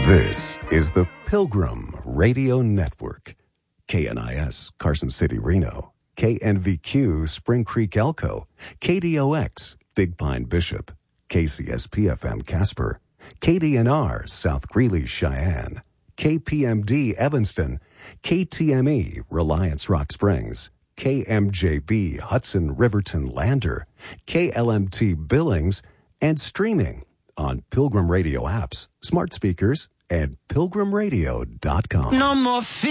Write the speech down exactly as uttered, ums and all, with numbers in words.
This is the Pilgrim Radio Network. K N I S, Carson City, Reno. K N V Q, Spring Creek, Elko. K D O X, Big Pine, Bishop. K C S P F M, Casper. K D N R, South Greeley, Cheyenne. K P M D, Evanston. K T M E, Reliance, Rock Springs. K M J B, Hudson, Riverton, Lander. K L M T, Billings. And streaming on Pilgrim Radio apps, smart speakers, and pilgrim radio dot com. No more